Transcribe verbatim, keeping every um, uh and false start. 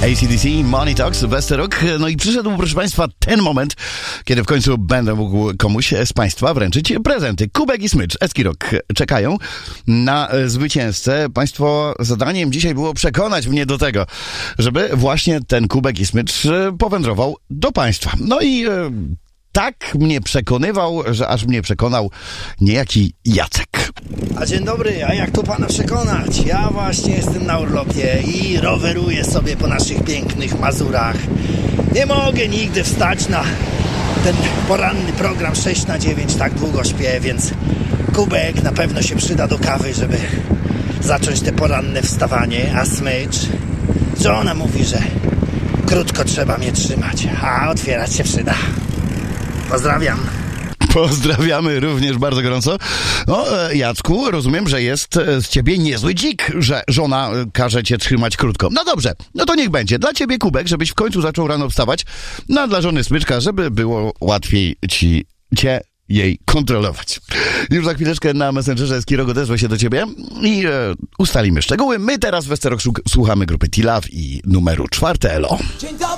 A C D C, Money Talks, Westerok. No i przyszedł, proszę Państwa, ten moment, kiedy w końcu będę mógł komuś z Państwa wręczyć prezenty. Kubek i smycz Eskirok czekają na zwycięzcę. Państwo zadaniem dzisiaj było przekonać mnie do tego, żeby właśnie ten kubek i smycz powędrował do Państwa. No i e, tak mnie przekonywał, że aż mnie przekonał niejaki Jacek. A dzień dobry, a jak tu pana przekonać? Ja właśnie jestem na urlopie i roweruję sobie po naszych pięknych Mazurach. Nie mogę nigdy wstać na ten poranny program sześć na dziewięć, tak długo śpię, więc kubek na pewno się przyda do kawy, żeby zacząć te poranne wstawanie, a smycz, żona mówi, że krótko trzeba mnie trzymać, a otwierać się przyda. Pozdrawiam. Pozdrawiamy również bardzo gorąco. No, Jacku, rozumiem, że jest z ciebie niezły dzik, że żona każe cię trzymać krótko. No dobrze, no to niech będzie. Dla ciebie kubek, żebyś w końcu zaczął rano wstawać, no a dla żony smyczka, żeby było łatwiej ci, cię, jej kontrolować. Już za chwileczkę na Messengerze Eskirok odezwę się do ciebie i e, ustalimy szczegóły. My teraz w Westerok słuchamy grupy T-Love i numeru czwarte Elo. Dzień dobry!